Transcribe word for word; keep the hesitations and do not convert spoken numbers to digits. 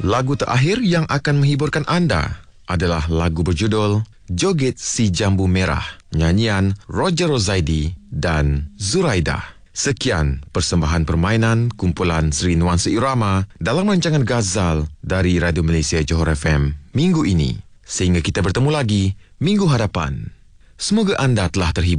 Lagu terakhir yang akan menghiburkan anda adalah lagu berjudul Joget Si Jambu Merah, nyanyian Roger Rozaidi dan Zuraidah. Sekian persembahan permainan kumpulan Seri Nuansa Irama dalam rancangan Ghazal dari Radio Malaysia Johor F M minggu ini. Sehingga kita bertemu lagi minggu hadapan. Semoga anda telah terhibur.